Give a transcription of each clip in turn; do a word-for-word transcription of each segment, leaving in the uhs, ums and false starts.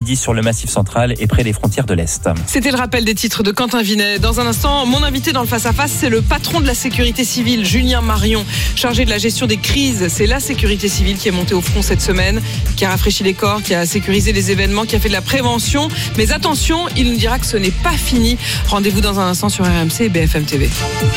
midi sur le Massif central et près des frontières de l'Est. C'était le rappel des titres de Quentin Vinet. Dans un instant, mon invité dans le face-à-face, c'est le patron de la sécurité civile, Julien Marion, chargé de la gestion des crises. C'est la sécurité civile qui est montée au front cette semaine, qui a rafraîchi les corps, qui a sécurisé les événements, qui a fait de la prévention. Mais attention, il nous dira que ce n'est pas fini. Rendez-vous dans un instant sur R M C et B F M T V.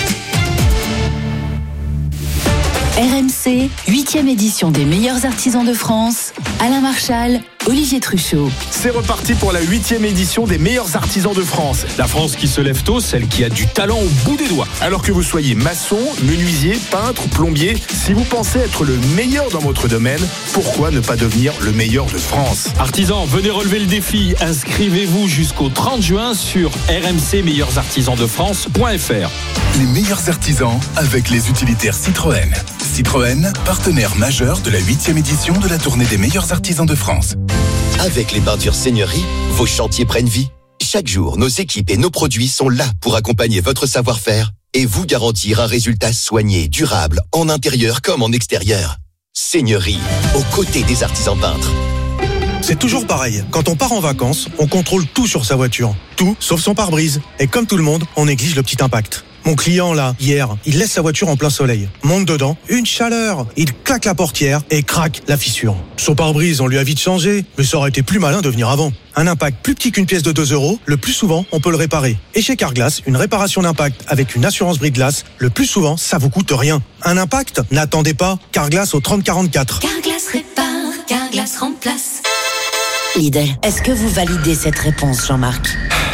R M C, huitième édition des meilleurs artisans de France. Alain Marchal, Olivier Truchot. C'est reparti pour la huitième édition des meilleurs artisans de France. La France qui se lève tôt, celle qui a du talent au bout des doigts. Alors que vous soyez maçon, menuisier, peintre, plombier, si vous pensez être le meilleur dans votre domaine, pourquoi ne pas devenir le meilleur de France ? Artisans, venez relever le défi. Inscrivez-vous jusqu'au trente juin sur r m c meilleurs artisans de france point f r. Les meilleurs artisans avec les utilitaires Citroën. Citroën, partenaire majeur de la huitième édition de la tournée des meilleurs artisans de France. Avec les peintures Seigneurie, vos chantiers prennent vie. Chaque jour, nos équipes et nos produits sont là pour accompagner votre savoir-faire et vous garantir un résultat soigné, durable, en intérieur comme en extérieur. Seigneurie, aux côtés des artisans peintres. C'est toujours pareil. Quand on part en vacances, on contrôle tout sur sa voiture. Tout, sauf son pare-brise. Et comme tout le monde, on néglige le petit impact. Mon client, là, hier, il laisse sa voiture en plein soleil. Monte dedans, une chaleur. Il claque la portière et craque la fissure. Son pare-brise, on lui a vite changé, mais ça aurait été plus malin de venir avant. Un impact plus petit qu'une pièce de deux euros, le plus souvent, on peut le réparer. Et chez Carglass, une réparation d'impact avec une assurance brise-glace, le plus souvent, ça vous coûte rien. Un impact ? N'attendez pas. Carglass au trente quarante-quatre. Carglass répare, Carglass remplace. Lidl, est-ce que vous validez cette réponse, Jean-Marc ?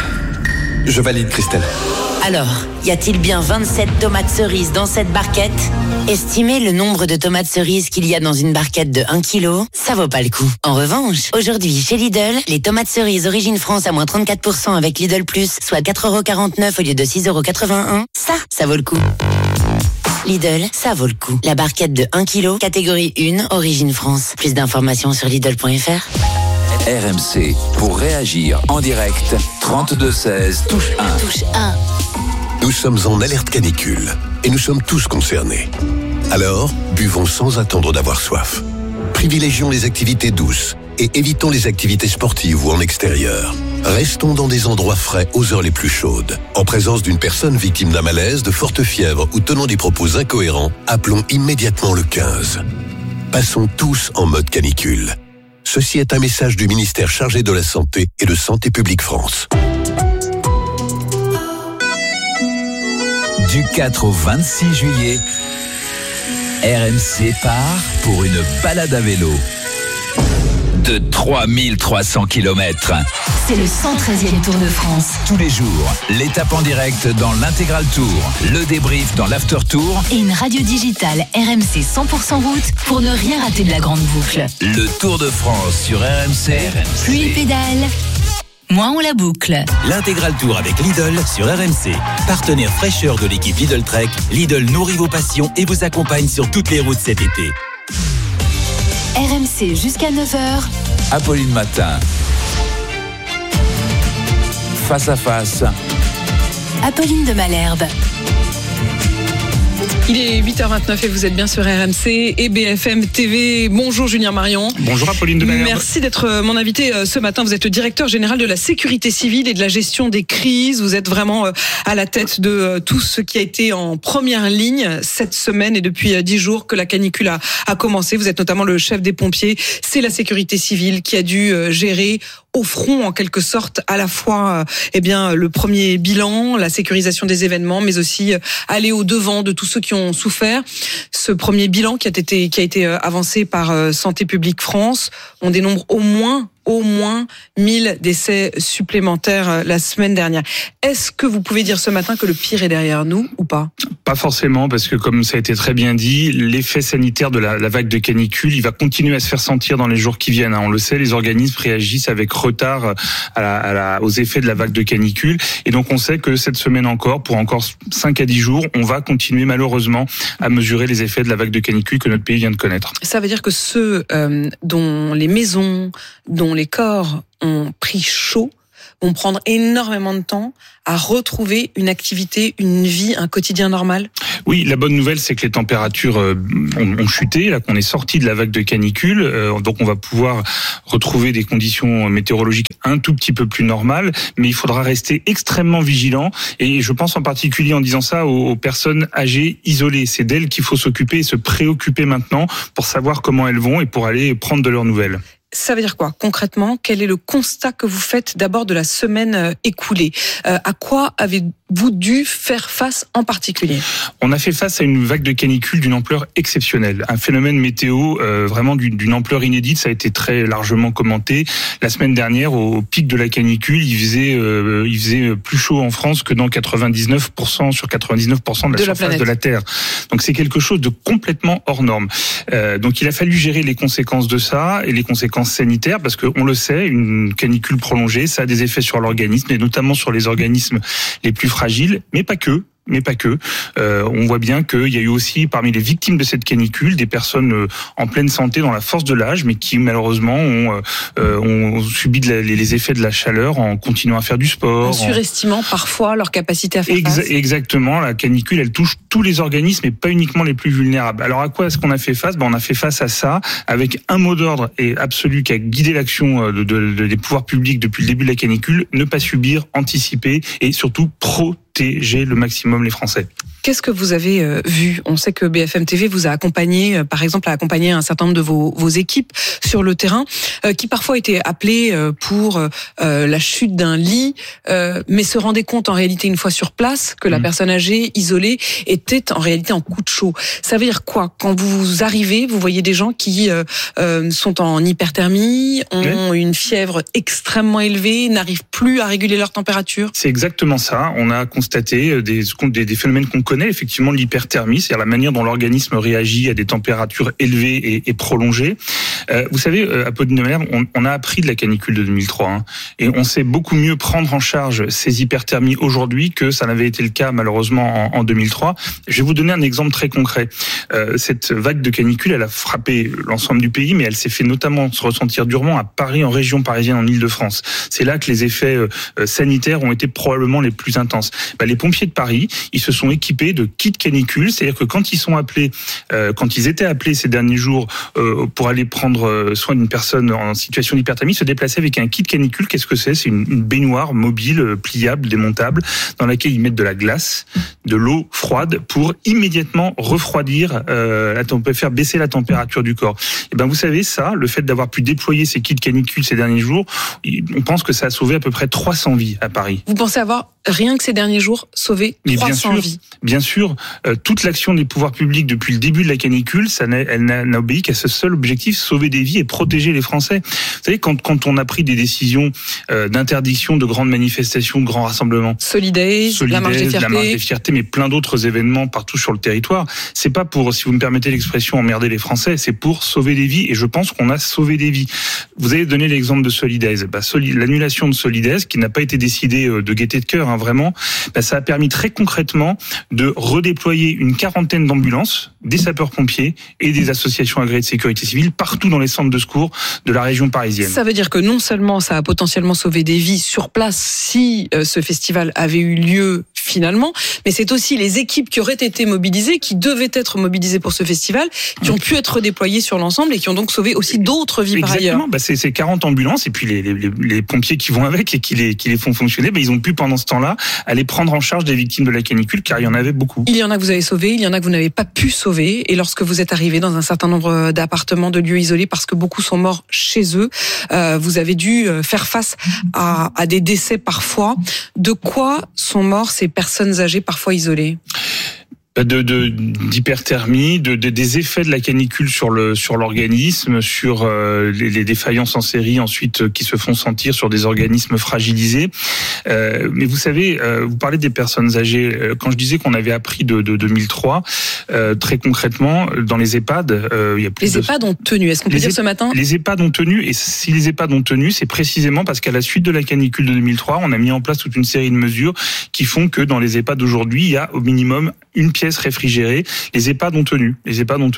Je valide, Christelle. Alors, y a-t-il bien vingt-sept tomates cerises dans cette barquette ? Estimez le nombre de tomates cerises qu'il y a dans une barquette de un kilo, ça vaut pas le coup. En revanche, aujourd'hui, chez Lidl, les tomates cerises Origine France à moins trente-quatre pour cent avec Lidl Plus, soit quatre euros quarante-neuf au lieu de six euros quatre-vingt-un, ça, ça vaut le coup. Lidl, ça vaut le coup. La barquette de un kilo, catégorie un, Origine France. Plus d'informations sur Lidl point f r. R M C, pour réagir en direct, trente-deux seize, touche un. Touche un. Nous sommes en alerte canicule et nous sommes tous concernés. Alors, buvons sans attendre d'avoir soif. Privilégions les activités douces et évitons les activités sportives ou en extérieur. Restons dans des endroits frais aux heures les plus chaudes. En présence d'une personne victime d'un malaise, de forte fièvre ou tenant des propos incohérents, appelons immédiatement le quinze. Passons tous en mode canicule. Ceci est un message du ministère chargé de la Santé et de Santé publique France. Du quatre au vingt-six juillet, R M C part pour une balade à vélo de trois mille trois cents kilomètres. C'est le cent treizième Tour de France. Tous les jours, l'étape en direct dans l'Intégral Tour, le débrief dans l'After Tour et une radio digitale R M C cent pour cent route pour ne rien rater de la grande boucle. Le Tour de France sur R M C. Plus il pédale, moins on la boucle. L'Intégral Tour avec Lidl sur R M C. Partenaire fraîcheur de l'équipe Lidl Trek, Lidl nourrit vos passions et vous accompagne sur toutes les routes cet été. R M C jusqu'à neuf heures. Apolline Matin. Face à face. Apolline de Malherbe. Il est huit heures vingt-neuf et vous êtes bien sur R M C et B F M T V. Bonjour Julien Marion. Bonjour Apolline de Malherbe. Merci d'être mon invité ce matin. Vous êtes le directeur général de la sécurité civile et de la gestion des crises. Vous êtes vraiment à la tête de tout ce qui a été en première ligne cette semaine et depuis dix jours que la canicule a, a commencé. Vous êtes notamment le chef des pompiers. C'est la sécurité civile qui a dû gérer au front en quelque sorte à la fois eh bien le premier bilan, la sécurisation des événements, mais aussi aller au devant de tous ceux qui ont souffert. Ce premier bilan qui a été qui a été avancé par Santé publique France, on dénombre au moins au moins mille décès supplémentaires la semaine dernière. Est-ce que vous pouvez dire ce matin que le pire est derrière nous ou pas ? Pas forcément, parce que comme ça a été très bien dit, l'effet sanitaire de la, la vague de canicule, il va continuer à se faire sentir dans les jours qui viennent. On le sait, les organismes réagissent avec retard à la, à la, aux effets de la vague de canicule. Et donc on sait que cette semaine encore, pour encore cinq à dix jours, on va continuer malheureusement à mesurer les effets de la vague de canicule que notre pays vient de connaître. Ça veut dire que ceux euh, dont les maisons, dont les corps ont pris chaud, vont prendre énormément de temps à retrouver une activité, une vie, un quotidien normal? Oui, la bonne nouvelle, c'est que les températures ont, ont chuté, là qu'on est sorti de la vague de canicule, euh, donc on va pouvoir retrouver des conditions météorologiques un tout petit peu plus normales, mais il faudra rester extrêmement vigilant, et je pense en particulier en disant ça aux, aux personnes âgées isolées. C'est d'elles qu'il faut s'occuper et se préoccuper maintenant pour savoir comment elles vont et pour aller prendre de leurs nouvelles. Ça veut dire quoi concrètement? Quel est le constat que vous faites d'abord de la semaine écoulée? euh, À quoi avez-vous dû faire face en particulier? On a fait face à une vague de canicule d'une ampleur exceptionnelle, un phénomène météo euh, vraiment d'une, d'une ampleur inédite. Ça a été très largement commenté. La semaine dernière, au pic de la canicule, il faisait euh, il faisait plus chaud en France que dans quatre-vingt-dix-neuf pour cent sur quatre-vingt-dix-neuf pour cent de la de surface la de la Terre. Donc c'est quelque chose de complètement hors norme. Euh, donc il a fallu gérer les conséquences de ça et les conséquences sanitaires, parce qu'on le sait, une canicule prolongée, ça a des effets sur l'organisme, et notamment sur les organismes les plus fragiles, mais pas que. Mais pas que. Euh, on voit bien qu'il y a eu aussi parmi les victimes de cette canicule des personnes euh, en pleine santé dans la force de l'âge, mais qui malheureusement ont, euh, ont subi de la, les effets de la chaleur en continuant à faire du sport. En surestimant en... parfois leur capacité à faire Ex- face. Exactement. La canicule, elle touche tous les organismes et pas uniquement les plus vulnérables. Alors à quoi est-ce qu'on a fait face? Ben, on a fait face à ça avec un mot d'ordre et absolu qui a guidé l'action de, de, de, des pouvoirs publics depuis le début de la canicule: ne pas subir, anticiper et surtout protéger le maximum les Français. Qu'est-ce que vous avez euh, vu? On sait que B F M T V vous a accompagné, euh, par exemple, a accompagné un certain nombre de vos, vos équipes sur le terrain, euh, qui parfois étaient appelées euh, pour euh, la chute d'un lit, euh, mais se rendaient compte en réalité une fois sur place que la mmh. personne âgée, isolée, était en réalité en coup de chaud. Ça veut dire quoi? Quand vous arrivez, vous voyez des gens qui euh, euh, sont en hyperthermie, ont oui. une fièvre extrêmement élevée, n'arrivent plus à réguler leur température? C'est exactement ça. On a constaté des, des, des phénomènes qu'on connaît, effectivement, l'hyperthermie, c'est-à-dire la manière dont l'organisme réagit à des températures élevées et, et prolongées. Euh, vous savez, à peu de manière, on, on a appris de la canicule de deux mille trois, hein, et on sait beaucoup mieux prendre en charge ces hyperthermies aujourd'hui que ça n'avait été le cas malheureusement en, en deux mille trois. Je vais vous donner un exemple très concret. Euh, cette vague de canicule, elle a frappé l'ensemble du pays, mais elle s'est fait notamment se ressentir durement à Paris, en région parisienne, en Île-de-France. C'est là que les effets euh, sanitaires ont été probablement les plus intenses. Bah, les pompiers de Paris, ils se sont équipés de kits canicule, c'est-à-dire que quand ils sont appelés, euh, quand ils étaient appelés ces derniers jours euh, pour aller prendre euh, soin d'une personne en situation d'hyperthermie, se déplacer avec un kit canicule. Qu'est-ce que c'est? C'est une, une baignoire mobile, euh, pliable, démontable, dans laquelle ils mettent de la glace, de l'eau froide pour immédiatement refroidir, euh, la température, faire baisser la température du corps. Et ben vous savez ça, le fait d'avoir pu déployer ces kits canicule ces derniers jours, on pense que ça a sauvé à peu près trois cents vies à Paris. Vous pensez avoir rien que ces derniers jours sauvé trois cents vies? Bien sûr, euh, toute l'action des pouvoirs publics depuis le début de la canicule, ça n'a, elle n'a, n'a obéi qu'à ce seul objectif: sauver des vies et protéger les Français. Vous savez, quand, quand on a pris des décisions euh, d'interdiction de grandes manifestations, de grands rassemblements, Solidaise, Solidaise la marche des fiertés, la marche des fiertés, mais plein d'autres événements partout sur le territoire, c'est pas pour, si vous me permettez l'expression, emmerder les Français, c'est pour sauver des vies. Et je pense qu'on a sauvé des vies. Vous avez donné l'exemple de Solidaise. Bah, Soli- l'annulation de Solidaise, qui n'a pas été décidée de gaieté de cœur, hein, vraiment, bah, ça a permis très concrètement de redéployer une quarantaine d'ambulances, des sapeurs-pompiers et des associations agréées de sécurité civile partout dans les centres de secours de la région parisienne. Ça veut dire que non seulement ça a potentiellement sauvé des vies sur place si euh, ce festival avait eu lieu finalement, mais c'est aussi les équipes qui auraient été mobilisées, qui devaient être mobilisées pour ce festival, qui ont pu être déployées sur l'ensemble et qui ont donc sauvé aussi d'autres vies par ailleurs. Exactement, bah c'est, c'est quarante ambulances et puis les, les, les pompiers qui vont avec et qui les, qui les font fonctionner, bah ils ont pu pendant ce temps-là aller prendre en charge des victimes de la canicule, car il y en avait beaucoup. Il y en a que vous avez sauvés, il y en a que vous n'avez pas pu sauver, et lorsque vous êtes arrivé dans un certain nombre d'appartements, de lieux isolés, parce que beaucoup sont morts chez eux, euh, vous avez dû faire face à, à des décès parfois. De quoi sont morts ces personnes âgées parfois isolées ? De, de, d'hyperthermie, de, de, des effets de la canicule sur le sur l'organisme, sur euh, les, les défaillances en série ensuite euh, qui se font sentir sur des organismes fragilisés. Euh, mais vous savez, euh, vous parlez des personnes âgées. Quand je disais qu'on avait appris de, de deux mille trois, euh, très concrètement, dans les EHPAD, euh, il y a plus les de... EHPAD ont tenu. Est-ce qu'on peut les dire é... ce matin? Les EHPAD ont tenu, et si les EHPAD ont tenu, c'est précisément parce qu'à la suite de la canicule de deux mille trois, on a mis en place toute une série de mesures qui font que dans les EHPAD d'aujourd'hui, il y a au minimum une pièce réfrigérée. Les EHPAD ont tenu. Les EHPAD ont tenu.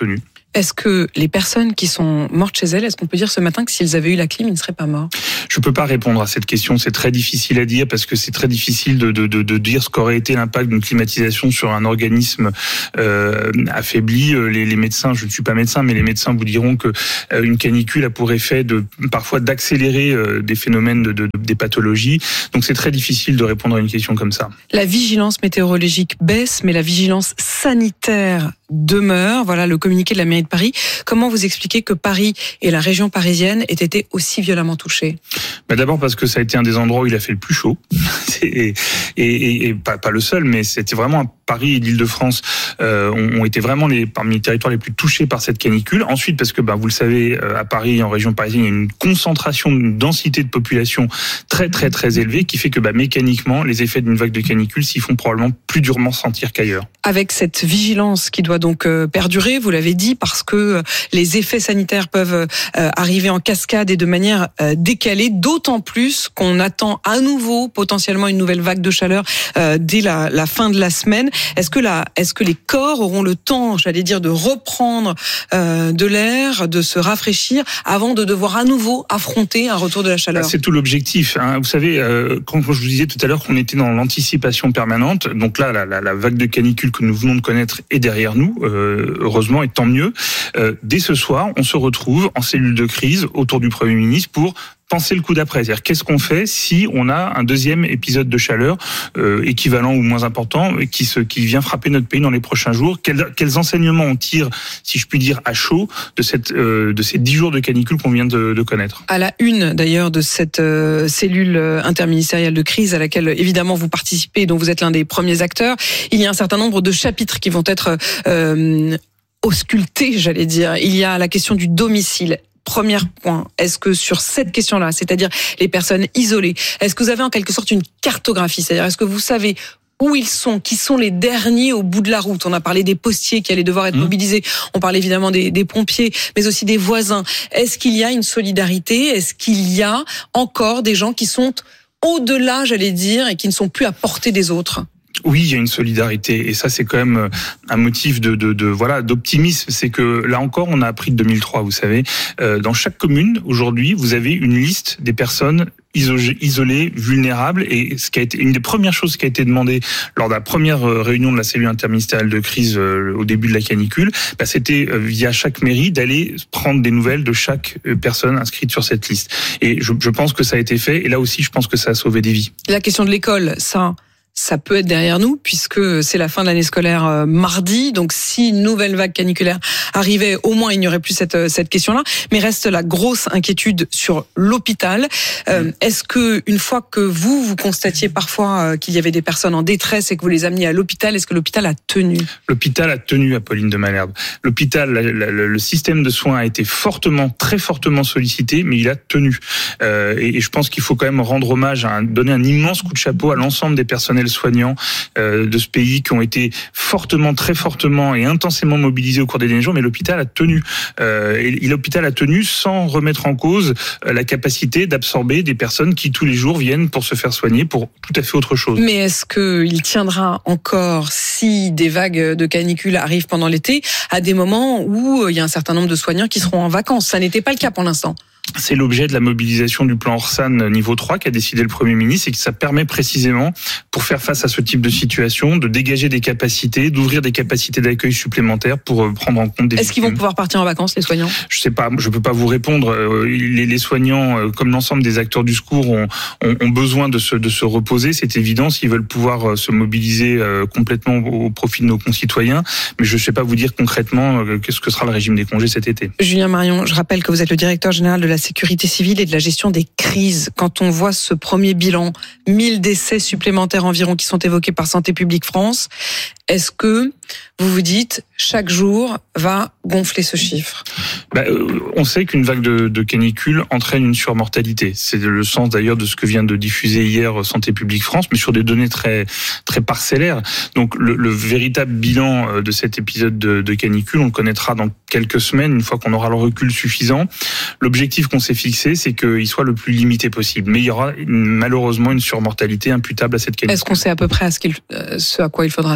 Est-ce que les personnes qui sont mortes chez elles, est-ce qu'on peut dire ce matin que s'ils avaient eu la clim, ils ne seraient pas morts? Je peux pas répondre à cette question, c'est très difficile à dire parce que c'est très difficile de, de, de, de dire ce qu'aurait été l'impact d'une climatisation sur un organisme euh, affaibli. Les, les médecins, je ne suis pas médecin, mais les médecins vous diront que euh, une canicule a pour effet de parfois d'accélérer euh, des phénomènes de, de, de des pathologies. Donc c'est très difficile de répondre à une question comme ça. La vigilance météorologique baisse, mais la vigilance sanitaire demeure. Voilà le communiqué de la mairie de Paris. Comment vous expliquez que Paris et la région parisienne aient été aussi violemment touchés? Bah d'abord parce que ça a été un des endroits où il a fait le plus chaud. et, et, et, et pas, pas le seul, mais c'était vraiment Paris et l'Île-de-France euh, ont, ont été vraiment les, parmi les territoires les plus touchés par cette canicule. Ensuite, parce que bah, vous le savez, à Paris et en région parisienne, il y a une concentration, une densité de population très très très élevée qui fait que bah, mécaniquement, les effets d'une vague de canicule s'y font probablement plus durement sentir qu'ailleurs. Avec cette vigilance qui doit donc euh, perdurer, vous l'avez dit, parce que euh, les effets sanitaires peuvent euh, arriver en cascade et de manière euh, décalée, d'autant plus qu'on attend à nouveau potentiellement une nouvelle vague de chaleur euh, dès la, la fin de la semaine. Est-ce que la, est-ce que les corps auront le temps, j'allais dire, de reprendre euh, de l'air, de se rafraîchir avant de devoir à nouveau affronter un retour de la chaleur? C'est tout l'objectif. Hein. Vous savez, euh, quand je vous disais tout à l'heure qu'on était dans l'anticipation permanente, donc là, la, la, la vague de canicule que nous venons de connaître est derrière nous, euh, heureusement, et tant mieux. Euh, dès ce soir, on se retrouve en cellule de crise autour du Premier ministre pour penser le coup d'après. C'est-à-dire, qu'est-ce qu'on fait si on a un deuxième épisode de chaleur euh, équivalent ou moins important qui se qui vient frapper notre pays dans les prochains jours? Quels, quels enseignements on tire, si je puis dire, à chaud de cette euh, de ces dix jours de canicule qu'on vient de, de connaître? À la une d'ailleurs de cette euh, cellule interministérielle de crise à laquelle évidemment vous participez, dont vous êtes l'un des premiers acteurs, il y a un certain nombre de chapitres qui vont être euh, auscultés, j'allais dire. Il y a la question du domicile. Premier point, est-ce que sur cette question-là, c'est-à-dire les personnes isolées, est-ce que vous avez en quelque sorte une cartographie? C'est-à-dire, est-ce que vous savez où ils sont, qui sont les derniers au bout de la route? On a parlé des postiers qui allaient devoir être mmh. mobilisés, on parlait évidemment des, des pompiers, mais aussi des voisins. Est-ce qu'il y a une solidarité? Est-ce qu'il y a encore des gens qui sont au-delà, j'allais dire, et qui ne sont plus à portée des autres? Oui, il y a une solidarité et ça c'est quand même un motif de, de, de voilà d'optimisme. C'est que là encore, on a appris de deux mille trois. Vous savez, euh, dans chaque commune aujourd'hui, vous avez une liste des personnes isolées, vulnérables, et ce qui a été une des premières choses qui a été demandée lors de la première réunion de la cellule interministérielle de crise euh, au début de la canicule, bah, c'était euh, via chaque mairie d'aller prendre des nouvelles de chaque personne inscrite sur cette liste. Et je, je pense que ça a été fait. Et là aussi, je pense que ça a sauvé des vies. La question de l'école, ça. Ça peut être derrière nous puisque c'est la fin de l'année scolaire euh, mardi. Donc si une nouvelle vague caniculaire arrivait, au moins il n'y aurait plus cette cette question-là. Mais reste la grosse inquiétude sur l'hôpital. Euh, mmh. Est-ce que une fois que vous vous constatiez parfois euh, qu'il y avait des personnes en détresse et que vous les ameniez à l'hôpital, est-ce que l'hôpital a tenu? L'hôpital a tenu, Apolline de Malherbe. L'hôpital, la, la, le système de soins a été fortement, très fortement sollicité, mais il a tenu. Euh, et, et je pense qu'il faut quand même rendre hommage, à un, donner un immense coup de chapeau à l'ensemble des personnels soignants euh, de ce pays qui ont été fortement, très fortement et intensément mobilisés au cours des derniers jours, mais l'hôpital a tenu. Euh, et l'hôpital a tenu sans remettre en cause euh, la capacité d'absorber des personnes qui tous les jours viennent pour se faire soigner pour tout à fait autre chose. Mais est-ce qu'il tiendra encore si des vagues de canicule arrivent pendant l'été à des moments où il y a un certain nombre de soignants qui seront en vacances? Ça n'était pas le cas pour l'instant. C'est l'objet de la mobilisation du plan Orsan niveau trois qu'a décidé le Premier ministre et que ça permet précisément, pour faire face à ce type de situation, de dégager des capacités, d'ouvrir des capacités d'accueil supplémentaires pour prendre en compte des Est-ce qu'ils vont pouvoir partir en vacances, les soignants? Je sais pas, je peux pas vous répondre. Les, les soignants, comme l'ensemble des acteurs du secours, ont, ont, ont besoin de se, de se reposer, c'est évident, s'ils veulent pouvoir se mobiliser complètement au profit de nos concitoyens. Mais je sais pas vous dire concrètement qu'est-ce que sera le régime des congés cet été. Julien Marion, je rappelle que vous êtes le directeur général de la sécurité civile et de la gestion des crises. Quand on voit ce premier bilan, mille décès supplémentaires environ qui sont évoqués par Santé publique France, est-ce que vous vous dites chaque jour va gonfler ce chiffre? Bah, euh, on sait qu'une vague de, de canicule entraîne une surmortalité. C'est le sens d'ailleurs de ce que vient de diffuser hier Santé publique France, mais sur des données très très parcellaires. Donc le, le véritable bilan de cet épisode de, de canicule, on le connaîtra dans quelques semaines, une fois qu'on aura le recul suffisant. L'objectif qu'on s'est fixé, c'est qu'il soit le plus limité possible. Mais il y aura une, malheureusement une surmortalité imputable à cette canicule. Est-ce qu'on sait à peu près à ce, qu'il, ce à quoi il faudra s'attendre?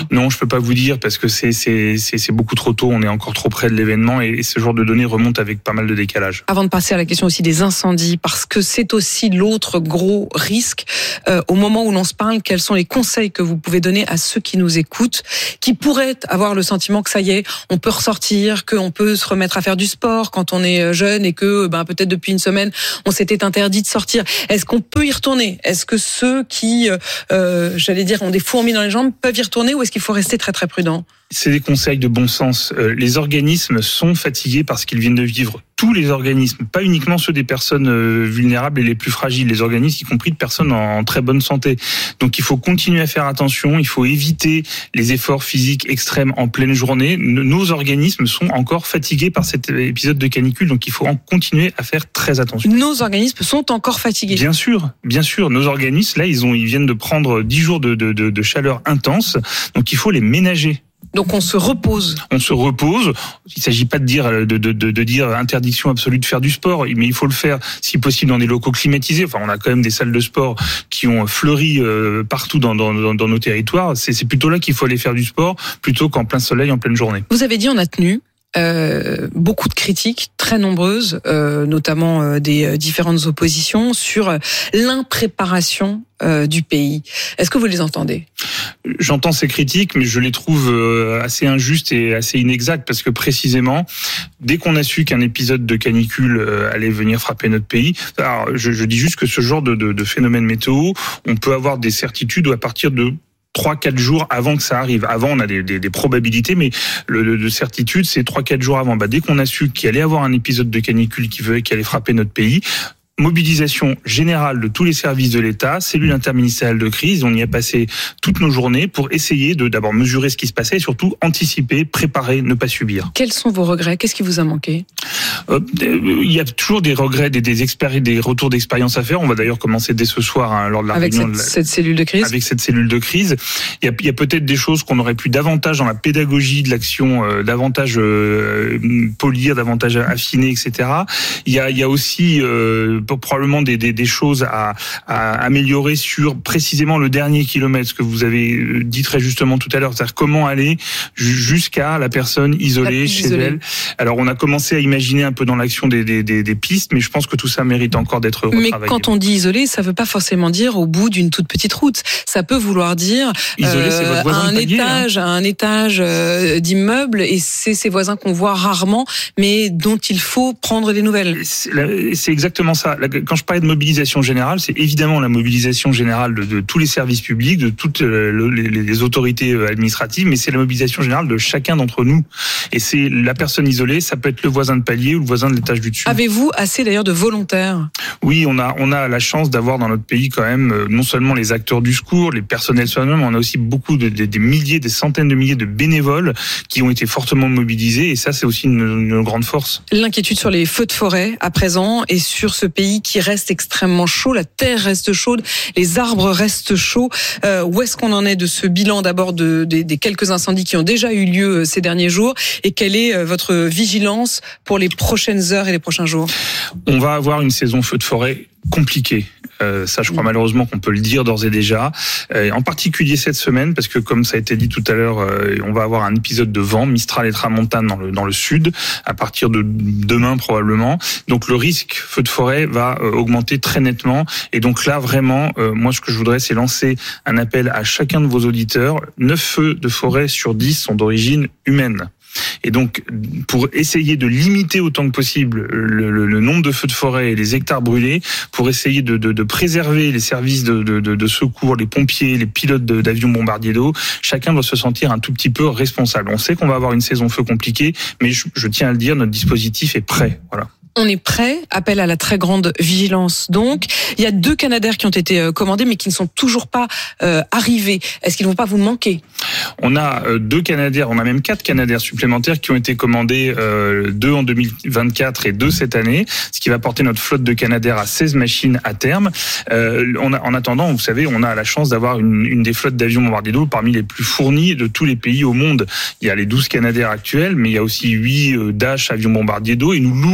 Non, je peux pas vous dire parce que c'est, c'est, c'est, c'est beaucoup trop tôt. On est encore trop près de l'événement et, et ce genre de données remonte avec pas mal de décalage. Avant de passer à la question aussi des incendies, parce que c'est aussi l'autre gros risque, euh, au moment où l'on se parle, quels sont les conseils que vous pouvez donner à ceux qui nous écoutent, qui pourraient avoir le sentiment que ça y est, on peut ressortir, qu'on peut se remettre à faire du sport quand on est jeune et que ben, peut-être depuis une semaine, on s'était interdit de sortir. Est-ce qu'on peut y retourner ? Est-ce que ceux qui, euh, j'allais dire, ont des fourmis dans les jambes peuvent y retourner ou est-ce qu'il faut rester très très prudent ? C'est des conseils de bon sens. Les organismes sont fatigués parce qu'ils viennent de vivre. Tous les organismes, pas uniquement ceux des personnes vulnérables et les plus fragiles, les organismes y compris de personnes en très bonne santé. Donc il faut continuer à faire attention, il faut éviter les efforts physiques extrêmes en pleine journée. Nos organismes sont encore fatigués par cet épisode de canicule, donc il faut en continuer à faire très attention. Nos organismes sont encore fatigués. Bien sûr, bien sûr. Nos organismes, là, ils ont, ils viennent de prendre dix jours de, de, de, de chaleur intense, donc il faut les ménager. Donc on se repose. On se repose. Il ne s'agit pas de dire de, de, de, de dire interdiction absolue de faire du sport, mais il faut le faire si possible dans des locaux climatisés. Enfin, on a quand même des salles de sport qui ont fleuri euh, partout dans, dans, dans nos territoires. C'est, c'est plutôt là qu'il faut aller faire du sport plutôt qu'en plein soleil, en pleine journée. Vous avez dit on a tenu. Euh, beaucoup de critiques, très nombreuses, euh, notamment euh, des différentes oppositions sur l'impréparation euh, du pays. Est-ce que vous les entendez ? J'entends ces critiques, mais je les trouve assez injustes et assez inexactes parce que précisément, dès qu'on a su qu'un épisode de canicule allait venir frapper notre pays, alors je, je dis juste que ce genre de, de, de phénomène météo, on peut avoir des certitudes à partir de trois quatre jours avant que ça arrive. Avant, on a des, des, des probabilités, mais le, le de certitude, c'est trois quatre jours avant. Bah, dès qu'on a su qu'il allait avoir un épisode de canicule qui, veut, qui allait frapper notre pays, mobilisation générale de tous les services de l'État, cellule interministérielle de crise, on y a passé toutes nos journées pour essayer de d'abord mesurer ce qui se passait et surtout anticiper, préparer, ne pas subir. Quels sont vos regrets ? Qu'est-ce qui vous a manqué ? euh, Il y a toujours des regrets, des, des, expéri- des retours d'expérience à faire. On va d'ailleurs commencer dès ce soir hein, lors de la avec réunion. Avec cette, cette cellule de crise. Avec cette cellule de crise. Il y a, il y a peut-être des choses qu'on aurait pu davantage dans la pédagogie de l'action, euh, davantage euh, polir, davantage affiner, et cetera. Il y a, il y a aussi euh, probablement des, des, des choses à, à améliorer sur précisément le dernier kilomètre, ce que vous avez dit très justement tout à l'heure, c'est-à-dire comment aller jusqu'à la personne isolée la chez isolée. elle. Alors on a commencé à imaginer un peu dans l'action des, des, des, des pistes, mais je pense que tout ça mérite encore d'être retravaillé. Mais quand on dit isolé, ça veut pas forcément dire au bout d'une toute petite route. Ça peut vouloir dire isolé, c'est votre voisin un de palier, étage, hein. un étage euh, d'immeuble, et c'est ces voisins qu'on voit rarement, mais dont il faut prendre des nouvelles. C'est, c'est exactement ça. Quand je parlais de mobilisation générale, c'est évidemment la mobilisation générale de, de tous les services publics, de toutes le, les, les autorités administratives, mais c'est la mobilisation générale de chacun d'entre nous. Et c'est la personne isolée, ça peut être le voisin de palier ou le voisin de l'étage du dessus. Avez-vous assez d'ailleurs de volontaires ? Oui, on a on a la chance d'avoir dans notre pays quand même non seulement les acteurs du secours, les personnels soignants, mais on a aussi beaucoup de, de des milliers, des centaines de milliers de bénévoles qui ont été fortement mobilisés, et ça c'est aussi une, une grande force. L'inquiétude sur les feux de forêt à présent et sur ce pays qui reste extrêmement chaud, la terre reste chaude, les arbres restent chauds. Euh, où est-ce qu'on en est de ce bilan d'abord de, de, des quelques incendies qui ont déjà eu lieu ces derniers jours, et quelle est votre vigilance pour les prochaines heures et les prochains jours ? On va avoir une saison feu de forêt compliquée. Euh, ça, je crois malheureusement qu'on peut le dire d'ores et déjà. Euh, en particulier cette semaine, parce que comme ça a été dit tout à l'heure, euh, on va avoir un épisode de vent, Mistral et Tramontane dans le dans le sud, à partir de demain probablement. Donc le risque feu de forêt va euh, augmenter très nettement. Et donc là, vraiment, euh, moi, ce que je voudrais, c'est lancer un appel à chacun de vos auditeurs. Neuf feux de forêt sur dix sont d'origine humaine. Et donc, pour essayer de limiter autant que possible le, le, le nombre de feux de forêt et les hectares brûlés, pour essayer de, de, de préserver les services de, de, de secours, les pompiers, les pilotes de, d'avions bombardiers d'eau, chacun doit se sentir un tout petit peu responsable. On sait qu'on va avoir une saison feu compliquée, mais je, je tiens à le dire, notre dispositif est prêt. Voilà. On est prêt, appel à la très grande vigilance donc. Il y a deux Canadair qui ont été commandés mais qui ne sont toujours pas euh, arrivés. Est-ce qu'ils ne vont pas vous manquer ? On a euh, deux Canadair, on a même quatre Canadair supplémentaires qui ont été commandés, euh, deux en deux mille vingt-quatre et deux cette année, ce qui va porter notre flotte de Canadair à seize machines à terme. Euh, on a, en attendant, vous savez, on a la chance d'avoir une, une des flottes d'avions bombardiers d'eau parmi les plus fournies de tous les pays au monde. Il y a les douze Canadair actuels, mais il y a aussi huit euh, Dash avions bombardiers d'eau, et nous louons chaque été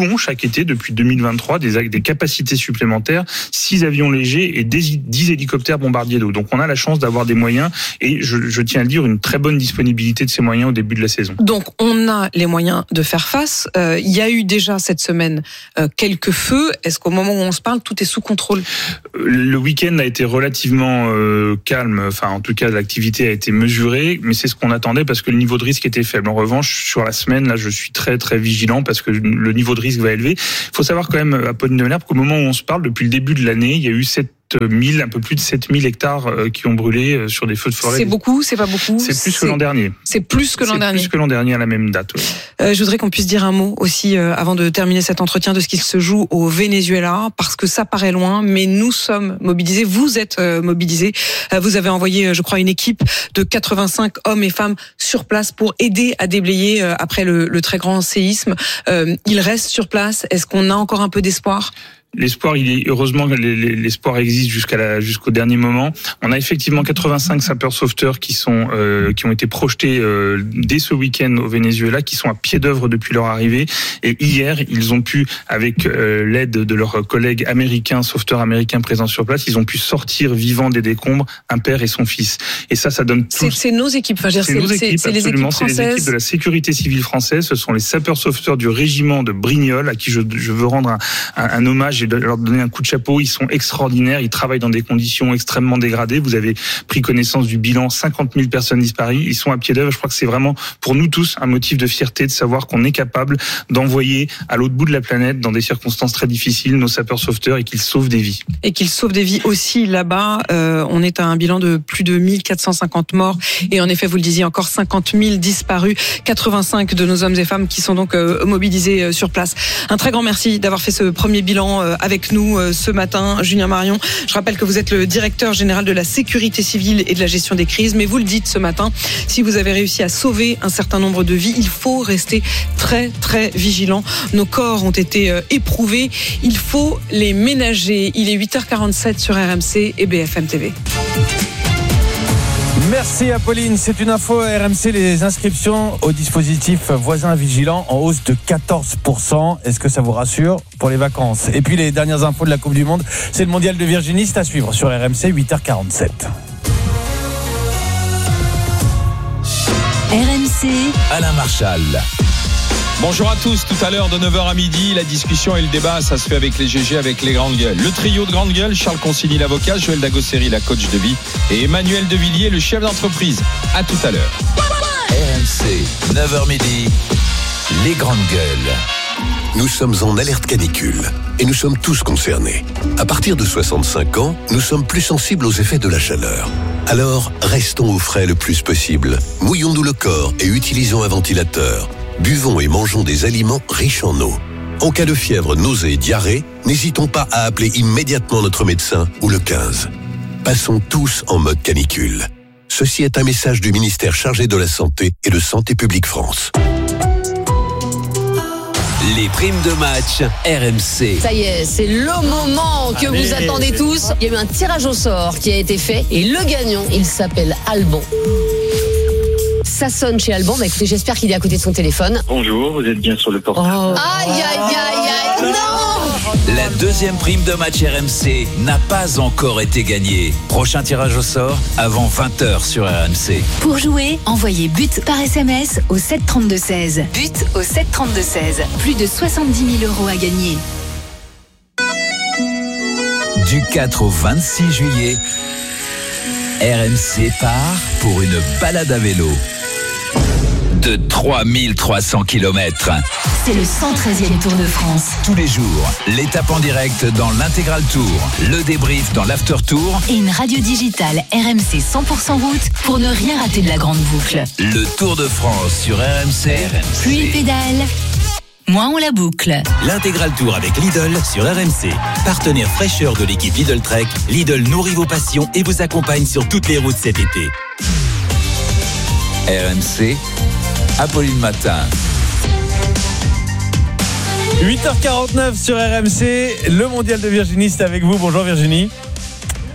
été depuis deux mille vingt-trois des, des capacités supplémentaires, six avions légers et dix hélicoptères bombardiers d'eau. Donc on a la chance d'avoir des moyens et je, je tiens à le dire, une très bonne disponibilité de ces moyens au début de la saison. Donc on a les moyens de faire face. Euh, il y a eu déjà cette semaine euh, quelques feux. Est-ce qu'au moment où on se parle, tout est sous contrôle ? Le week-end a été relativement euh, calme. Enfin, en tout cas, l'activité a été mesurée, mais c'est ce qu'on attendait parce que le niveau de risque était faible. En revanche, sur la semaine, là, je suis très très vigilant parce que le niveau de risque va élever. Il faut savoir quand même, Apolline de Malherbe, qu'au moment où on se parle, depuis le début de l'année, il y a eu sept mille, un peu plus de sept mille hectares qui ont brûlé sur des feux de forêt. C'est beaucoup, c'est pas beaucoup. C'est plus que l'an dernier. C'est plus que l'an dernier. C'est plus que l'an dernier à la même date. Oui. Euh, je voudrais qu'on puisse dire un mot aussi euh, avant de terminer cet entretien de ce qu'il se joue au Venezuela, parce que ça paraît loin, mais nous sommes mobilisés. Vous êtes euh, mobilisés. Euh, vous avez envoyé, je crois, une équipe de quatre-vingt-cinq hommes et femmes sur place pour aider à déblayer euh, après le, le très grand séisme. Euh, ils restent sur place. Est-ce qu'on a encore un peu d'espoir ? L'espoir, il est heureusement que l'espoir existe jusqu'à la, jusqu'au dernier moment. On a effectivement quatre-vingt-cinq sapeurs-sauveteurs qui sont euh, qui ont été projetés euh, dès ce week-end au Venezuela, qui sont à pied d'œuvre depuis leur arrivée. Et hier, ils ont pu, avec euh, l'aide de leurs collègues américains, sauveteurs américains présents sur place, ils ont pu sortir vivants des décombres un père et son fils. Et ça, ça donne tout. C'est, c'est nos équipes. Enfin, c'est, c'est nos équipes, c'est les équipes françaises. C'est les équipes de la sécurité civile française. Ce sont les sapeurs-sauveteurs du régiment de Brignoles à qui je, je veux rendre un, un, un hommage. Et de leur donner un coup de chapeau. Ils sont extraordinaires. Ils travaillent dans des conditions extrêmement dégradées. Vous avez pris connaissance du bilan, cinquante mille personnes disparues. Ils sont à pied d'œuvre. Je crois que c'est vraiment pour nous tous un motif de fierté de savoir qu'on est capable d'envoyer à l'autre bout de la planète, dans des circonstances très difficiles, nos sapeurs-sauveteurs et qu'ils sauvent des vies. Et qu'ils sauvent des vies aussi là-bas. Euh, on est à un bilan de plus de mille quatre cent cinquante morts. Et en effet, vous le disiez, encore cinquante mille disparus. quatre-vingt-cinq de nos hommes et femmes qui sont donc euh, mobilisés euh, sur place. Un très grand merci d'avoir fait ce premier bilan euh, avec nous euh, ce matin, Julien Marion. Je rappelle que vous êtes le directeur général de la sécurité civile et de la gestion des crises, mais vous le dites ce matin, si vous avez réussi à sauver un certain nombre de vies, il faut rester très très vigilant. Nos corps ont été euh, éprouvés, il faut les ménager. Il est huit heures quarante-sept sur R M C et B F M T V. Merci Apolline, c'est une info R M C, les inscriptions au dispositif voisin vigilant en hausse de quatorze pour cent. Est-ce que ça vous rassure pour les vacances ? Et puis les dernières infos de la Coupe du Monde, c'est le mondial de Virginie, c'est à suivre sur R M C, huit heures quarante-sept. R M C, Alain Marchal. Bonjour à tous, tout à l'heure de neuf heures à midi, la discussion et le débat, ça se fait avec les G G, avec les grandes gueules. Le trio de grandes gueules, Charles Consigny, l'avocat, Joël Dagosseri, la coach de vie, et Emmanuel Devilliers, le chef d'entreprise. À tout à l'heure. R M C, neuf heures midi, les grandes gueules. Nous sommes en alerte canicule et nous sommes tous concernés. À partir de soixante-cinq ans, nous sommes plus sensibles aux effets de la chaleur. Alors, restons au frais le plus possible. Mouillons-nous le corps et utilisons un ventilateur. Buvons et mangeons des aliments riches en eau. En cas de fièvre, nausée, diarrhée, n'hésitons pas à appeler immédiatement notre médecin ou le quinze. Passons tous en mode canicule. Ceci est un message du ministère chargé de la Santé et de Santé publique France. Les primes de match R M C. Ça y est, c'est le moment que Allez. vous attendez tous. Il y a eu un tirage au sort qui a été fait et le gagnant, il s'appelle Alban. Ça sonne chez Alban. Bah écoutez, j'espère qu'il est à côté de son téléphone. Bonjour, vous êtes bien sur le portable. Oh. Aïe, aïe, aïe, aïe, non! La deuxième prime de match R M C n'a pas encore été gagnée. Prochain tirage au sort avant vingt heures sur R M C. Pour jouer, envoyez but par S M S au sept trente-deux seize. But au sept trente-deux seize. Plus de soixante-dix mille euros à gagner. Du quatre au vingt-six juillet, R M C part pour une balade à vélo de trois mille trois cents kilomètres. C'est le cent treizième Tour de France. Tous les jours, l'étape en direct dans l'Intégral Tour, le débrief dans l'After Tour et une radio digitale R M C cent pour cent route pour ne rien rater de la grande boucle. Le Tour de France sur R M C. R M C. Plus il pédale, moins on la boucle. L'Intégral Tour avec Lidl sur R M C. Partenaire fraîcheur de l'équipe Lidl Trek, Lidl nourrit vos passions et vous accompagne sur toutes les routes cet été. R M C, Apolline Matin. huit heures quarante-neuf sur R M C, le mondial de Virginie, c'est avec vous. Bonjour Virginie.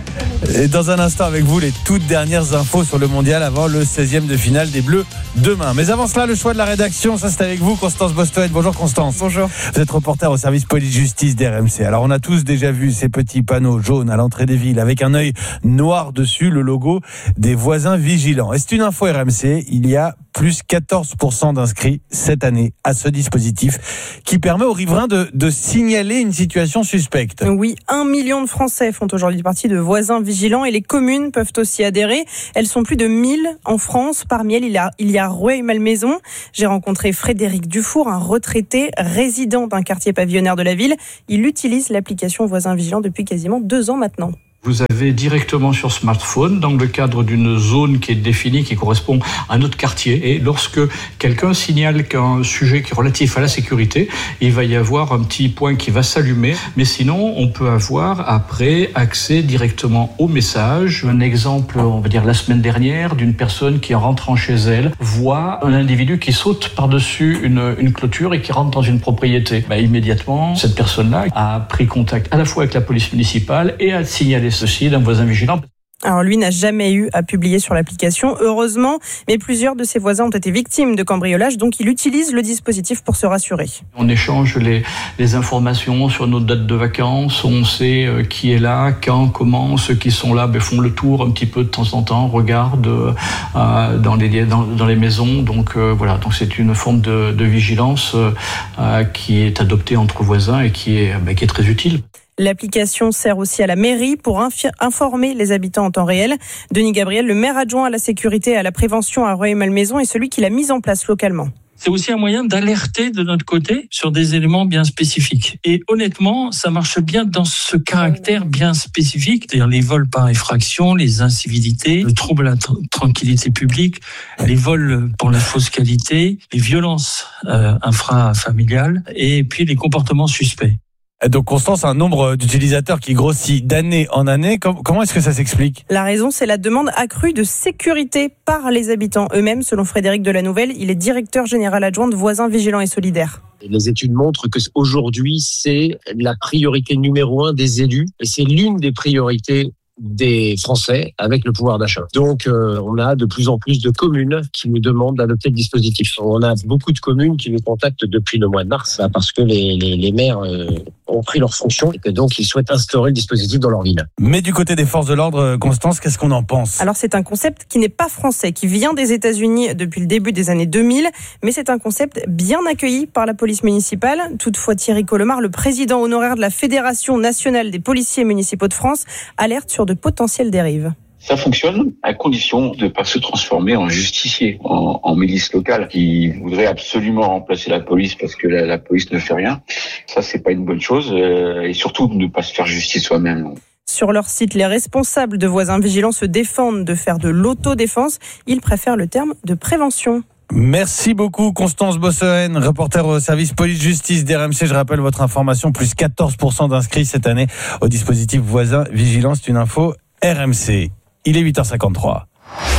Et dans un instant avec vous, les toutes dernières infos sur le mondial avant le seizième de finale des Bleus demain. Mais avant cela, le choix de la rédaction, ça c'est avec vous, Constance Bostoen. Bonjour Constance. Bonjour. Vous êtes reporter au service police-justice d'R M C. Alors on a tous déjà vu ces petits panneaux jaunes à l'entrée des villes avec un œil noir dessus, le logo des voisins vigilants. Et c'est une info R M C, il y a plus quatorze pour cent d'inscrits cette année à ce dispositif qui permet aux riverains de, de signaler une situation suspecte. Oui, un million de Français font aujourd'hui partie de voisins vigilants et les communes peuvent aussi adhérer. Elles sont plus de mille en France. Parmi elles, il y a, il y a Rueil-Malmaison. J'ai rencontré Frédéric Dufour, un retraité résident d'un quartier pavillonnaire de la ville. Il utilise l'application Voisins Vigilants depuis quasiment deux ans maintenant. Vous avez directement sur smartphone, dans le cadre d'une zone qui est définie, qui correspond à un autre quartier. Et lorsque quelqu'un signale qu'un sujet qui est relatif à la sécurité, il va y avoir un petit point qui va s'allumer. Mais sinon, on peut avoir après accès directement au message. Un exemple, on va dire la semaine dernière, d'une personne qui en rentrant chez elle voit un individu qui saute par-dessus une, une clôture et qui rentre dans une propriété. Bah, immédiatement, cette personne-là a pris contact à la fois avec la police municipale et a signalé ceci d'un voisin vigilant. Alors lui n'a jamais eu à publier sur l'application, heureusement, mais plusieurs de ses voisins ont été victimes de cambriolage, donc il utilise le dispositif pour se rassurer. On échange les, les informations sur nos dates de vacances, on sait euh, qui est là, quand, comment, ceux qui sont là ben, font le tour un petit peu de temps en temps, regardent euh, dans, les, dans, dans les maisons, donc euh, voilà, donc c'est une forme de, de vigilance euh, qui est adoptée entre voisins et qui est, ben, qui est très utile. L'application sert aussi à la mairie pour infi- informer les habitants en temps réel. Denis Gabriel, le maire adjoint à la sécurité et à la prévention à Rueil-Malmaison, est celui qui l'a mise en place localement. C'est aussi un moyen d'alerter de notre côté sur des éléments bien spécifiques. Et honnêtement, ça marche bien dans ce caractère bien spécifique, c'est-à-dire les vols par effraction, les incivilités, le trouble à la tr- tranquillité publique, les vols pour la fausse qualité, les violences euh, infrafamiliales et puis les comportements suspects. Donc Constance, un nombre d'utilisateurs qui grossit d'année en année. Comment est-ce que ça s'explique ? La raison, c'est la demande accrue de sécurité par les habitants eux-mêmes. Selon Frédéric Delanouvelle, il est directeur général adjoint de Voisins Vigilants et Solidaires. Les études montrent que aujourd'hui, c'est la priorité numéro un des élus et c'est l'une des priorités des Français avec le pouvoir d'achat. Donc, euh, on a de plus en plus de communes qui nous demandent d'adopter le dispositif. On a beaucoup de communes qui nous contactent depuis le mois de mars parce que les, les, les maires euh, ont pris leurs fonctions et que donc ils souhaitent instaurer le dispositif dans leur ville. Mais du côté des forces de l'ordre, Constance, qu'est-ce qu'on en pense ? Alors, c'est un concept qui n'est pas français, qui vient des États-Unis depuis le début des années deux mille, mais c'est un concept bien accueilli par la police municipale. Toutefois, Thierry Colomar, le président honoraire de la Fédération nationale des policiers municipaux de France, alerte sur de potentielles dérives. Ça fonctionne à condition de ne pas se transformer en justicier, en, en milice locale qui voudrait absolument remplacer la police parce que la, la police ne fait rien. Ça, c'est pas une bonne chose euh, et surtout ne pas se faire justice soi-même. Sur leur site, les responsables de Voisins Vigilants se défendent de faire de l'autodéfense. Ils préfèrent le terme de prévention. Merci beaucoup Constance Bostoen, reporter au service police-justice d'R M C. Je rappelle votre information, plus quatorze pour cent d'inscrits cette année au dispositif Voisins Vigilants. C'est une info R M C. Il est huit heures cinquante-trois.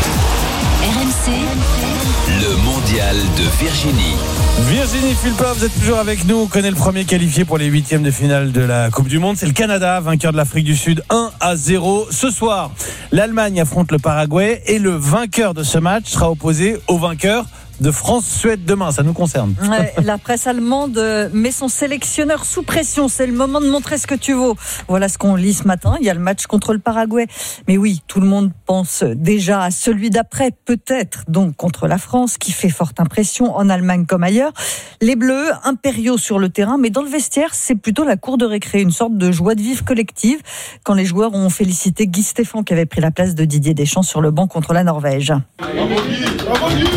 R M C, le mondial de Virginie. Virginie Fulpin, vous êtes toujours avec nous. On connaît le premier qualifié pour les huitièmes de finale de la Coupe du Monde. C'est le Canada, vainqueur de l'Afrique du Sud un à zéro. Ce soir, l'Allemagne affronte le Paraguay et le vainqueur de ce match sera opposé au vainqueur de France-Suède demain, ça nous concerne. Ouais, la presse allemande met son sélectionneur sous pression, c'est le moment de montrer ce que tu vaux. Voilà ce qu'on lit ce matin, il y a le match contre le Paraguay. Mais oui, tout le monde pense déjà à celui d'après, peut-être, donc contre la France, qui fait forte impression en Allemagne comme ailleurs. Les Bleus, impériaux sur le terrain, mais dans le vestiaire, c'est plutôt la cour de récré, une sorte de joie de vivre collective, quand les joueurs ont félicité Guy Stéphane qui avait pris la place de Didier Deschamps sur le banc contre la Norvège. Bravo Guy, bravo Guy.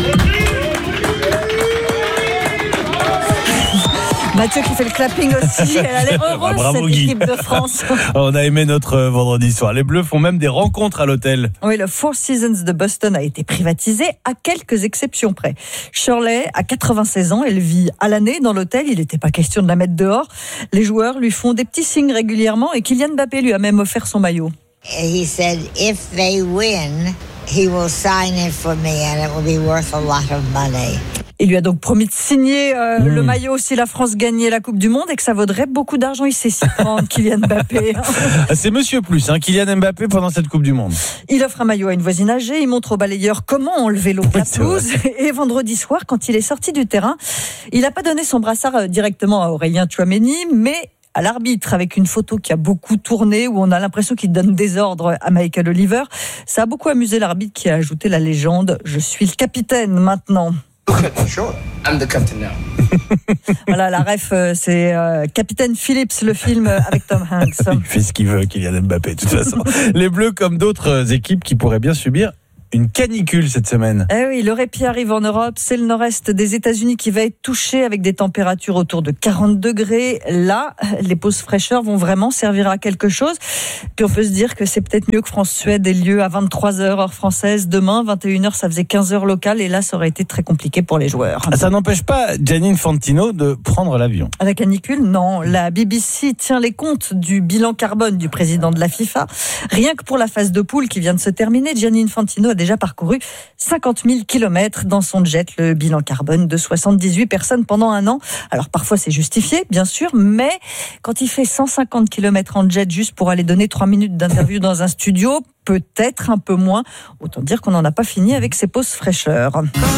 Mathieu qui fait le clapping aussi, elle a l'air heureuse, Bravo, cette Guy. équipe de France. On a aimé notre vendredi soir. Les Bleus font même des rencontres à l'hôtel. Oui, le Four Seasons de Boston a été privatisé à quelques exceptions près. Shirley a quatre-vingt-seize ans, elle vit à l'année dans l'hôtel, il n'était pas question de la mettre dehors. Les joueurs lui font des petits signes régulièrement et Kylian Mbappé lui a même offert son maillot. He said if they win, he will sign it for me and it will be worth a lot of money. Il lui a donc promis de signer euh, Mmh. le maillot si la France gagnait la Coupe du Monde et que ça vaudrait beaucoup d'argent. Il sait s'y prendre, Kylian Mbappé. C'est Monsieur Plus, hein, Kylian Mbappé pendant cette Coupe du Monde. Il offre un maillot à une voisine âgée, il montre au balayeur comment enlever l'eau de la pelouse. Et vendredi soir, quand il est sorti du terrain, il n'a pas donné son brassard directement à Aurélien Tchouaméni, mais à l'arbitre, avec une photo qui a beaucoup tourné, où on a l'impression qu'il donne des ordres à Michael Oliver. Ça a beaucoup amusé l'arbitre qui a ajouté la légende « Je suis le capitaine maintenant ». I'm the captain now. Voilà, la ref, euh, c'est euh, Capitaine Phillips, le film euh, avec Tom Hanks. Il fait ce qu'il veut, Kylian Mbappé, de toute façon. Les Bleus, comme d'autres équipes qui pourraient bien subir une canicule cette semaine. Eh oui, le répit arrive en Europe. C'est le nord-est des États-Unis qui va être touché avec des températures autour de quarante degrés. Là, les pauses fraîcheurs vont vraiment servir à quelque chose. Puis on peut se dire que c'est peut-être mieux que France-Suède ait lieu à vingt-trois heures heure française. Demain, vingt et une heures, ça faisait quinze heures locales. Et là, ça aurait été très compliqué pour les joueurs. Ça n'empêche pas Gianni Infantino de prendre l'avion. À la canicule, non. La B B C tient les comptes du bilan carbone du président de la FIFA. Rien que pour la phase de poule qui vient de se terminer, Gianni Infantino a déjà parcouru cinquante mille kilomètres dans son jet, le bilan carbone de soixante-dix-huit personnes pendant un an. Alors parfois c'est justifié, bien sûr, mais quand il fait cent cinquante kilomètres en jet juste pour aller donner trois minutes d'interview dans un studio, peut-être un peu moins. Autant dire qu'on n'en a pas fini avec ses pauses fraîcheurs.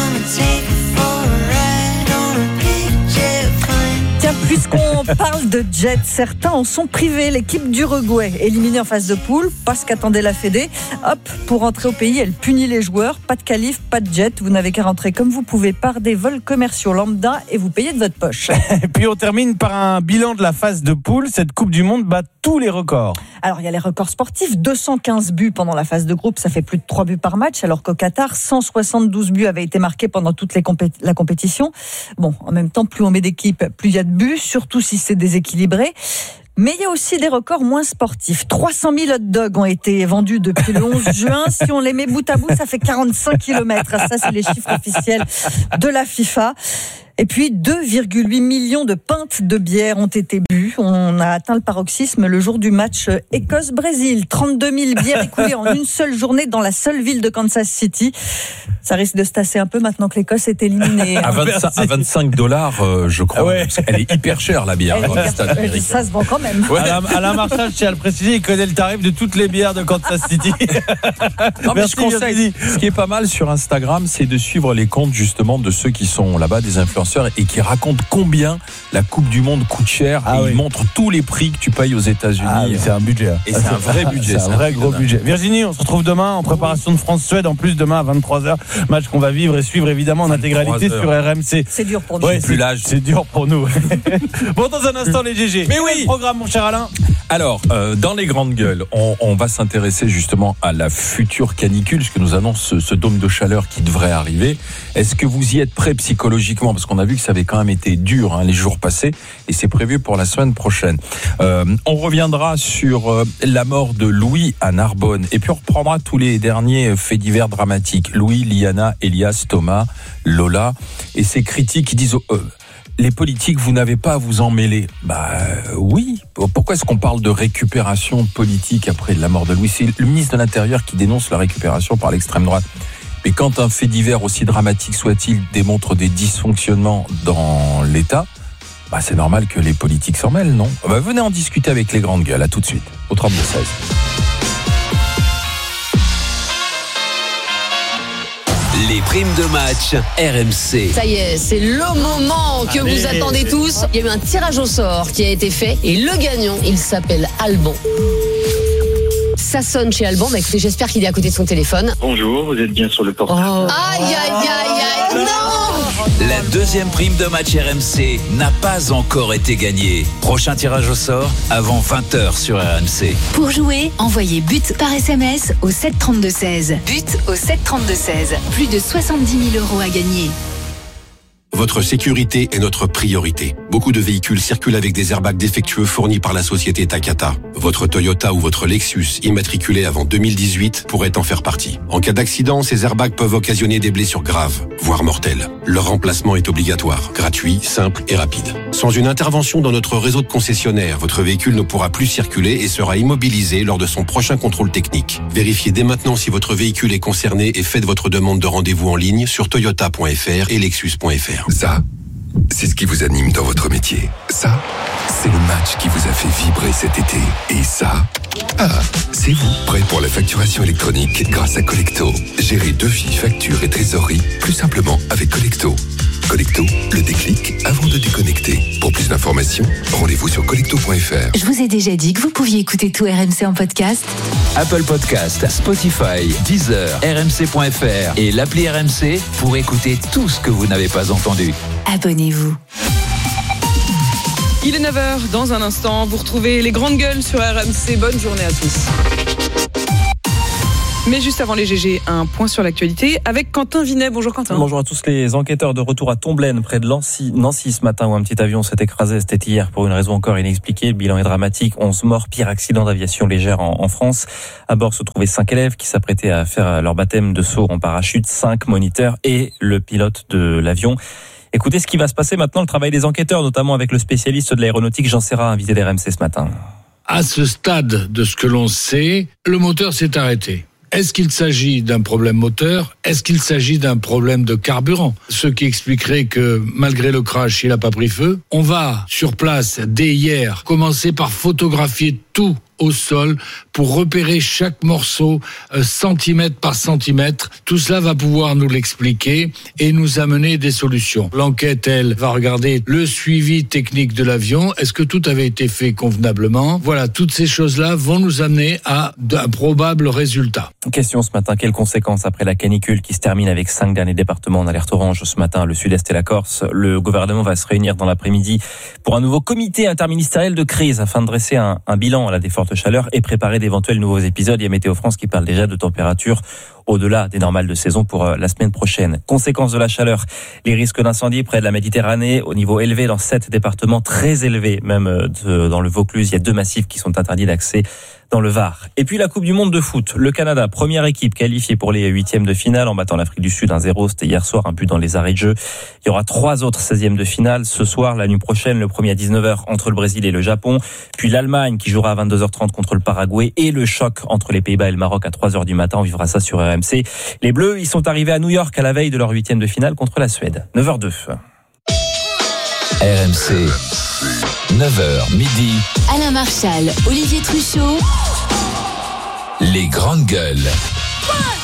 Tiens, puisqu'on parle de jet, certains en sont privés. L'équipe d'Uruguay, éliminée en phase de poule, pas ce qu'attendait la Fédé. Hop, pour rentrer au pays, elle punit les joueurs. Pas de qualif, pas de jet. Vous n'avez qu'à rentrer comme vous pouvez par des vols commerciaux lambda et vous payez de votre poche. Et puis on termine par un bilan de la phase de poule. Cette Coupe du Monde bat tous les records. Alors il y a les records sportifs. deux cent quinze buts pendant la phase de groupe, ça fait plus de trois buts par match. Alors qu'au Qatar, cent soixante-douze buts avaient été marqués pendant toute les compé- la compétition. Bon, en même temps, plus on met d'équipes, plus il y a de buts, surtout si c'est déséquilibré. Mais il y a aussi des records moins sportifs. trois cent mille hot dogs ont été vendus depuis le onze juin. Si on les met bout à bout, ça fait quarante-cinq kilomètres. Ça, c'est les chiffres officiels de la FIFA. Et puis, deux virgule huit millions de pintes de bière ont été bues. On a atteint le paroxysme le jour du match Écosse-Brésil. trente-deux mille bières écoulées en une seule journée dans la seule ville de Kansas City. Ça risque de se tasser un peu maintenant que l'Écosse est éliminée. À, vingt-cinq, à vingt-cinq dollars, euh, je crois. Ouais. Elle est hyper chère, la bière. Dans le stade ça se vend quand même. Ouais. Alain, Alain Marchal, je tiens à le préciser, il connaît le tarif de toutes les bières de Kansas City. Non, mais Merci, je conseille. Ce qui est pas mal sur Instagram, c'est de suivre les comptes justement de ceux qui sont là-bas, des influenceurs, et qui racontent combien la Coupe du Monde coûte cher. Ah et oui. Ils montrent tous les prix que tu payes aux États-Unis. Ah, c'est un budget. Et c'est, c'est un vrai budget. C'est un vrai gros budget. Virginie, on se retrouve demain en préparation de France-Suède. En plus, demain à vingt-trois heures, match qu'on va vivre et suivre évidemment en intégralité sur R M C. C'est dur pour nous. Ouais, plus l'âge. C'est dur pour nous. Bon, dans un instant, les G G. Mais oui. Programme, mon cher Alain. Alors, euh, dans les grandes gueules, on, on va s'intéresser justement à la future canicule, ce que nous annonce ce, ce dôme de chaleur qui devrait arriver. Est-ce que vous y êtes prêts psychologiquement? Parce qu'on a vu que ça avait quand même été dur hein, les jours passés, et c'est prévu pour la semaine prochaine. Euh, on reviendra sur euh, la mort de Louis à Narbonne, et puis on reprendra tous les derniers faits divers dramatiques. Louis, Liana, Elias, Thomas, Lola, et ces critiques qui disent... Euh, les politiques, vous n'avez pas à vous en mêler. Bah euh, oui. Pourquoi est-ce qu'on parle de récupération politique après la mort de Louis? C'est le ministre de l'Intérieur qui dénonce la récupération par l'extrême droite. Mais quand un fait divers, aussi dramatique soit-il, démontre des dysfonctionnements dans l'État, bah c'est normal que les politiques s'en mêlent, non? Bah venez en discuter avec les grandes gueules. À tout de suite, au trente-deux seize. Les primes de match R M C. Ça y est, c'est le moment que Allez. vous attendez tous. Il y a eu un tirage au sort qui a été fait et le gagnant, il s'appelle Alban. Ça sonne chez Alban. Bah écoutez, j'espère qu'il est à côté de son téléphone. Bonjour, vous êtes bien sur le portable. Oh. Aïe, aïe, aïe, aïe, non! La deuxième prime de match R M C n'a pas encore été gagnée. Prochain tirage au sort avant vingt heures sur R M C. Pour jouer, envoyez but par S M S au sept trente-deux seize. But au sept trente-deux seize. Plus de soixante-dix mille euros à gagner. Votre sécurité est notre priorité. Beaucoup de véhicules circulent avec des airbags défectueux fournis par la société Takata. Votre Toyota ou votre Lexus, immatriculé avant deux mille dix-huit, pourrait en faire partie. En cas d'accident, ces airbags peuvent occasionner des blessures graves, voire mortelles. Leur remplacement est obligatoire, gratuit, simple et rapide. Sans une intervention dans notre réseau de concessionnaires, votre véhicule ne pourra plus circuler et sera immobilisé lors de son prochain contrôle technique. Vérifiez dès maintenant si votre véhicule est concerné et faites votre demande de rendez-vous en ligne sur toyota point f r et lexus point f r. Ça, c'est ce qui vous anime dans votre métier. Ça, c'est le match qui vous a fait vibrer cet été. Et ça, ah, c'est vous, prêt pour la facturation électronique grâce à Collecto. Gérez devis, factures et trésorerie plus simplement avec Collecto. Collecto, le déclic avant de déconnecter. Pour plus d'informations, rendez-vous sur collecto point f r. Je vous ai déjà dit que vous pouviez écouter tout R M C en podcast. Apple Podcast, Spotify, Deezer, R M C point f r et l'appli R M C pour écouter tout ce que vous n'avez pas entendu. Abonnez-vous. Il est neuf heures, dans un instant, vous retrouvez les grandes gueules sur R M C. Bonne journée à tous. Mais juste avant les G G, un point sur l'actualité avec Quentin Vinet. Bonjour Quentin. Bonjour à tous. Les enquêteurs de retour à Tomblaine, près de Nancy, Nancy ce matin, où un petit avion s'est écrasé. C'était hier pour une raison encore inexpliquée. Le bilan est dramatique. onze morts, pire accident d'aviation légère en, en France. À bord se trouvaient cinq élèves qui s'apprêtaient à faire leur baptême de saut en parachute, cinq moniteurs et le pilote de l'avion. Écoutez ce qui va se passer maintenant, le travail des enquêteurs, notamment avec le spécialiste de l'aéronautique Jean Serra, invité d'R M C ce matin. À ce stade de ce que l'on sait, le moteur s'est arrêté. Est-ce qu'il s'agit d'un problème moteur ? Est-ce qu'il s'agit d'un problème de carburant ? Ce qui expliquerait que, malgré le crash, il n'a pas pris feu. On va, sur place, dès hier, commencer par photographier tout au sol pour repérer chaque morceau euh, centimètre par centimètre. Tout cela va pouvoir nous l'expliquer et nous amener des solutions. L'enquête, elle, va regarder le suivi technique de l'avion. Est-ce que tout avait été fait convenablement ? Voilà, toutes ces choses-là vont nous amener à un probable résultat. Question ce matin, quelles conséquences après la canicule qui se termine avec cinq derniers départements en alerte orange ce matin, le sud-est et la Corse. Le gouvernement va se réunir dans l'après-midi pour un nouveau comité interministériel de crise afin de dresser un, un bilan à la des fortes chaleurs et préparer d'éventuels nouveaux épisodes. Il y a Météo France qui parle déjà de températures au-delà des normales de saison pour la semaine prochaine. Conséquence de la chaleur, les risques d'incendie près de la Méditerranée au niveau élevé dans sept départements, très élevés même de, dans le Vaucluse. Il y a deux massifs qui sont interdits d'accès dans le Var. Et puis la Coupe du Monde de foot. Le Canada, première équipe qualifiée pour les huitièmes de finale en battant l'Afrique du Sud un zéro. C'était hier soir, un but dans les arrêts de jeu. Il y aura trois autres seizièmes de finale ce soir, la nuit prochaine, le premier à dix-neuf heures entre le Brésil et le Japon. Puis l'Allemagne qui jouera à vingt-deux heures trente contre le Paraguay et le choc entre les Pays-Bas et le Maroc à trois heures du matin. On vivra ça sur R M C. Les Bleus, ils sont arrivés à New York à la veille de leur huitième de finale contre la Suède. neuf heures deux. R M C, neuf heures midi. Alain Marchal, Olivier Truchot. Les grandes gueules.